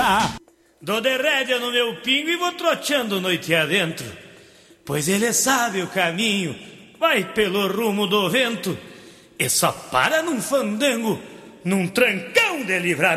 dança. Dou de rédea no meu pingo e vou troteando noite adentro, pois ele sabe o caminho, vai pelo rumo do vento e só para num fandango, num trancão de livramento.